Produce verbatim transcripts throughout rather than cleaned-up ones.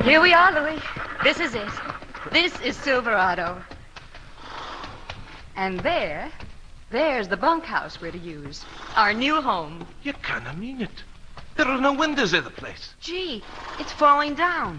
Here we are, Louis. This is it. This is Silverado. And there, there's the bunkhouse we're to use. Our new home. You can't mean it. There are no windows in the place. Gee, it's falling down.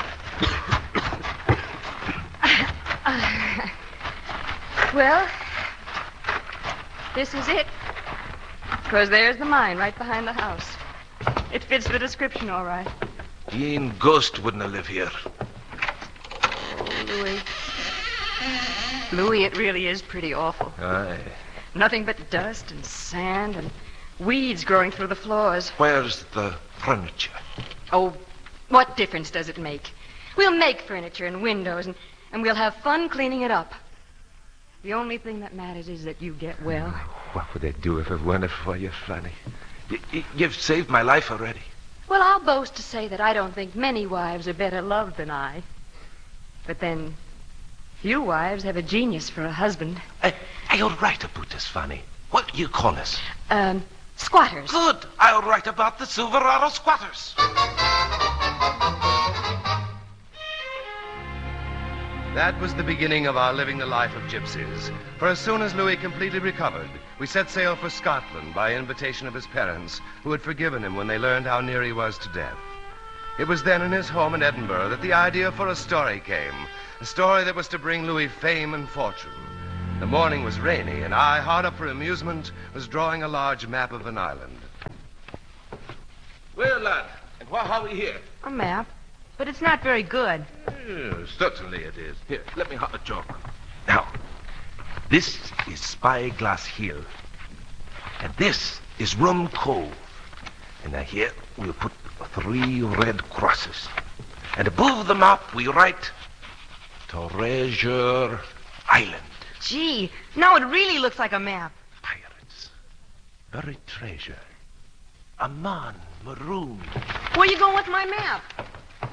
Well, this is it. Because there's the mine right behind the house. It fits the description all right. Jean Ghost wouldn't live here. Oh, Louis. Louis, it really is pretty awful. Aye. Nothing but dust and sand and weeds growing through the floors. Where's the furniture? Oh, what difference does it make? We'll make furniture and windows, and, and we'll have fun cleaning it up. The only thing that matters is that you get well. What would I do if it weren't for you, Fanny? Y- y- you've saved my life already. Well, I'll boast to say that I don't think many wives are better loved than I. But then, few wives have a genius for a husband. Uh, I'll write about this, Fanny. What do you call us? Um, squatters. Good. I'll write about the Silverado squatters. That was the beginning of our living the life of gypsies. For as soon as Louis completely recovered, we set sail for Scotland by invitation of his parents, who had forgiven him when they learned how near he was to death. It was then in his home in Edinburgh that the idea for a story came, a story that was to bring Louis fame and fortune. The morning was rainy, and I, hard up for amusement, was drawing a large map of an island. Well, lad, and why are we here? A map, but it's not very good. Yes, certainly it is. Here, let me have a joke. Now, this is Spyglass Hill. And this is Rum Cove. And now here we'll put three red crosses. And above the map we write Treasure Island. Gee, now it really looks like a map. Pirates. Buried treasure. A man marooned. Where you going with my map?